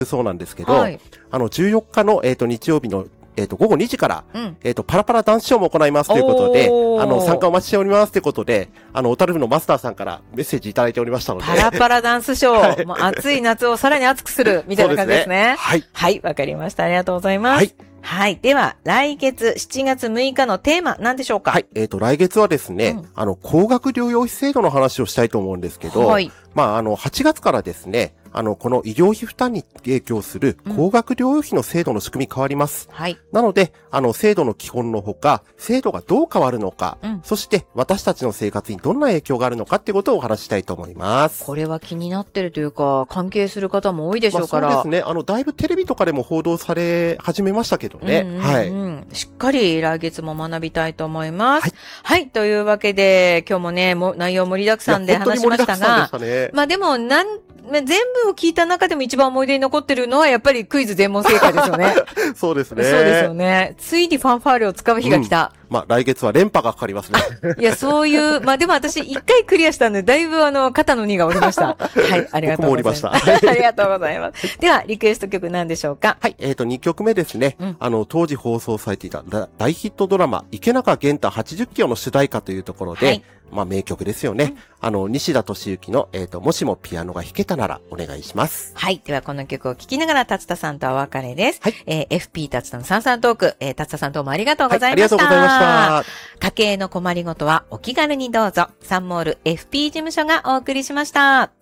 そうなんですけど、14日の、日曜日の、午後2時から、パラパラダンスショーも行いますということで、参加お待ちしておりますということで、小樽府のマスターさんからメッセージいただいておりましたので。 パラパラダンスショー。もう暑い夏をさらに暑くする、みたいな感じですね。 はい。 はい、わかりました。ありがとうございます。はい。はい。では、来月7月6日のテーマ、何でしょうか？ はい。来月はですね、高額療養費制度の話をしたいと思うんですけど、はい。8月からですね、この医療費負担に影響する高額療養費の制度の仕組み変わります。はい。なので、制度の基本のほか、制度がどう変わるのか、そして私たちの生活にどんな影響があるのかっていうことをお話したいと思います。 これは気になってるというか、関係する方も多いでしょうから。 そうですね。だいぶテレビとかでも報道され始めましたけどね。はい。 しっかり来月も学びたいと思います。はい。はい。というわけで、今日もね、内容盛りだくさんで話しましたが、でも全部を聞いた中でも一番思い出に残ってるのはやっぱりクイズ全問正解ですよね。 そうですね。 そうですよね。ついにファンファーレを使う日が来た。 来月は連覇がかかりますね。 いや、そういう、でも私一回クリアしたんで、だいぶ肩の荷が下りました。はい、ありがとうございます。僕も下りました。ありがとうございます。では、リクエスト曲何でしょうか？ はい、2曲目ですね。当時放送されていた大ヒットドラマ、池中玄太80キロの主題歌というところで、名曲ですよね。西田敏行の、もしもピアノが弾けたならお願いします。 はい。では、この曲を聴きながら、達田さんとお別れです。はい。FP 達田の三々トーク、達田さんどうもありがとうございました。ありがとうございました。家計の困りごとはお気軽にどうぞ。サンモール FP 事務所がお送りしました。